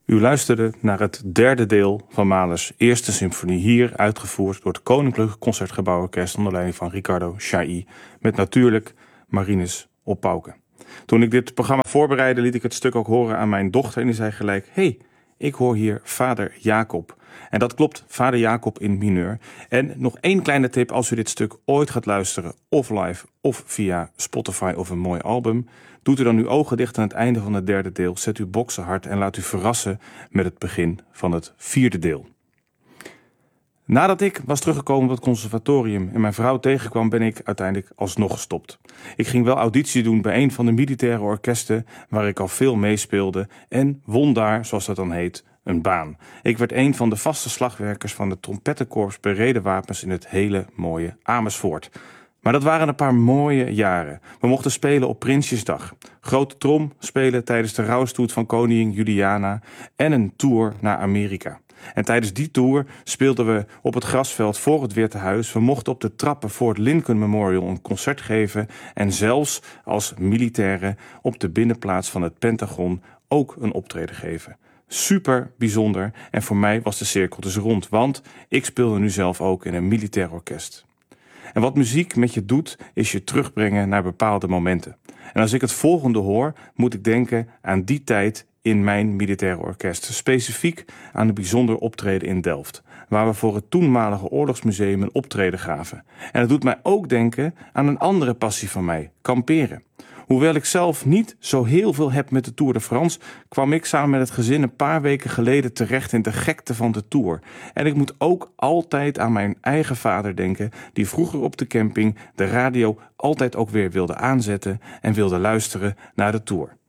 U luisterde naar het derde deel van Mahlers eerste symfonie, hier uitgevoerd door het Koninklijk Concertgebouworkest onder leiding van Riccardo Chailly, met natuurlijk Marinus op pauken. Toen ik dit programma voorbereidde, liet ik het stuk ook horen aan mijn dochter en die zei gelijk: hey, ik hoor hier Vader Jacob. En dat klopt, Vader Jacob in mineur. En nog één kleine tip: als u dit stuk ooit gaat luisteren, of live of via Spotify of een mooi album, doet u dan uw ogen dicht aan het einde van het derde deel, zet uw boksen hard en laat u verrassen met het begin van het vierde deel. Nadat ik was teruggekomen op het conservatorium en mijn vrouw tegenkwam, ben ik uiteindelijk alsnog gestopt. Ik ging wel auditie doen bij een van de militaire orkesten waar ik al veel meespeelde en won daar, zoals dat dan heet, een baan. Ik werd een van de vaste slagwerkers van het trompettenkorps beredenwapens in het hele mooie Amersfoort. Maar dat waren een paar mooie jaren. We mochten spelen op Prinsjesdag, grote trom spelen tijdens de rouwstoet van koningin Juliana en een tour naar Amerika. En tijdens die tour speelden we op het grasveld voor het Witte Huis. We mochten op de trappen voor het Lincoln Memorial een concert geven en zelfs als militairen op de binnenplaats van het Pentagon ook een optreden geven. Super bijzonder en voor mij was de cirkel dus rond, want ik speelde nu zelf ook in een militair orkest. En wat muziek met je doet, is je terugbrengen naar bepaalde momenten. En als ik het volgende hoor, moet ik denken aan die tijd in mijn militaire orkest. Specifiek aan een bijzonder optreden in Delft, waar we voor het toenmalige oorlogsmuseum een optreden gaven. En het doet mij ook denken aan een andere passie van mij, kamperen. Hoewel ik zelf niet zo heel veel heb met de Tour de France, kwam ik samen met het gezin een paar weken geleden terecht in de gekte van de Tour. En ik moet ook altijd aan mijn eigen vader denken, die vroeger op de camping de radio altijd ook weer wilde aanzetten en wilde luisteren naar de Tour.